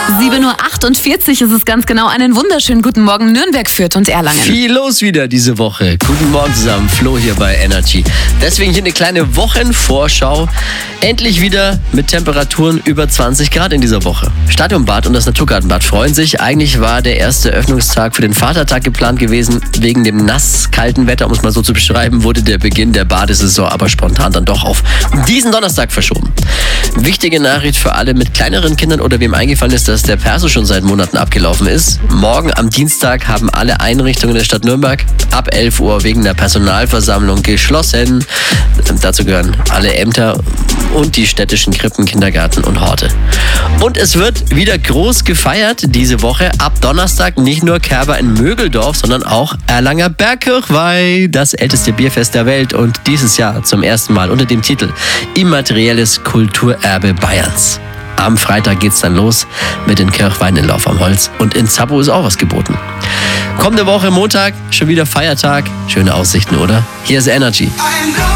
7:48 Uhr ist es ganz genau. Einen wunderschönen guten Morgen, Nürnberg, Fürth und Erlangen. Viel los wieder diese Woche. Guten Morgen zusammen, Flo hier bei Energy. Deswegen hier eine kleine Wochenvorschau. Endlich wieder mit Temperaturen über 20 Grad in dieser Woche. Stadionbad und das Naturgartenbad freuen sich. Eigentlich war der erste Öffnungstag für den Vatertag geplant gewesen. Wegen dem nass-kalten Wetter, um es mal so zu beschreiben, wurde der Beginn der Badesaison aber spontan dann doch auf diesen Donnerstag verschoben. Wichtige Nachricht für alle mit kleineren Kindern oder wem eingefallen ist, dass der Perso schon seit Monaten abgelaufen ist. Morgen am Dienstag haben alle Einrichtungen der Stadt Nürnberg ab 11 Uhr wegen der Personalversammlung geschlossen. Dazu gehören alle Ämter und die städtischen Krippen, Kindergarten und Horte. Und es wird wieder groß gefeiert diese Woche. Ab Donnerstag nicht nur Kerber in Mögeldorf, sondern auch Erlanger Bergkirchweih, das älteste Bierfest der Welt und dieses Jahr zum ersten Mal unter dem Titel Immaterielles Kulturerbe Bayerns. Am Freitag geht's dann los mit den Kirchweinen in Lauf am Holz und in Zappo ist auch was geboten. Kommende Woche Montag, schon wieder Feiertag. Schöne Aussichten, oder? Hier ist Energy.